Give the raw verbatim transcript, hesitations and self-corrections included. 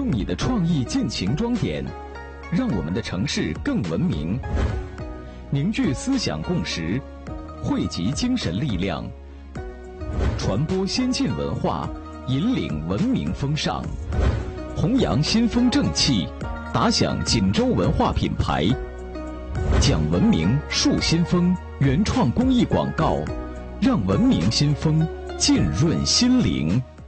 用你的创意尽情装点，让我们的城市更文明。凝聚思想共识，汇集精神力量，传播先进文化，引领文明风尚，弘扬新风正气，打响锦州文化品牌。讲文明树新风原创公益广告，让文明新风浸润心灵。